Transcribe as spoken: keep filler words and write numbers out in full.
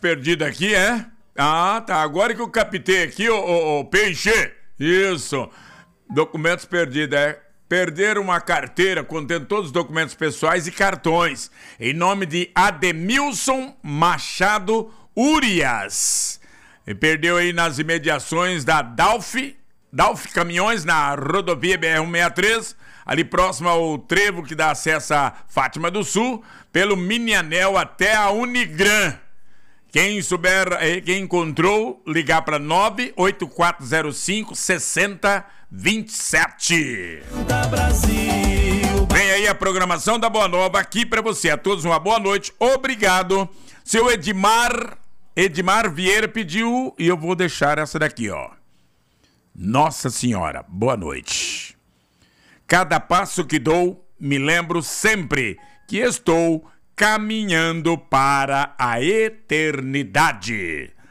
perdidos aqui, é? Ah, tá. Agora que eu captei aqui, ô, ô, ô Peixe. Isso. Documentos perdidos, é. Perderam uma carteira contendo todos os documentos pessoais e cartões. Em nome de Ademilson Machado Urias. E perdeu aí nas imediações da Dalf, Dalf Caminhões, na rodovia B R cento e sessenta e três, ali próximo ao trevo que dá acesso a Fátima do Sul, pelo Mini-Anel até a Unigran. Quem souber, quem encontrou, ligar para nove oito quatro zero cinco, seis zero dois sete. Vem aí a programação da Boa Nova aqui para você. A todos uma boa noite. Obrigado. Seu Edmar, Edmar Vieira pediu e eu vou deixar essa daqui, ó. Nossa Senhora, boa noite. Cada passo que dou, me lembro sempre que estou caminhando para a eternidade.